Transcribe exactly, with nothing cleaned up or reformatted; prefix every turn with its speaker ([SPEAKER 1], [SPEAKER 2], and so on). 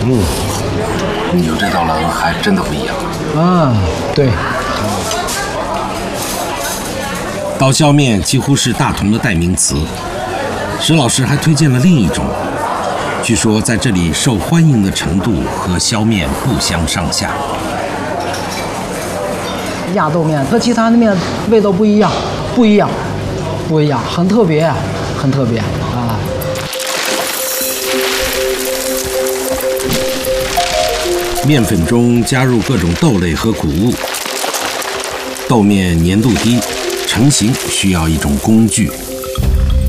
[SPEAKER 1] 嗯，
[SPEAKER 2] 有这道冷还真的不一样。
[SPEAKER 1] 啊，对。
[SPEAKER 3] 刀削面几乎是大同的代名词。石老师还推荐了另一种，据说在这里受欢迎的程度和削面不相上下。
[SPEAKER 1] 压豆面和其他的面味道不一样，不一样，不一样，很特别，很特别啊。
[SPEAKER 3] 面粉中加入各种豆类和谷物，豆面粘度低，成型需要一种工具。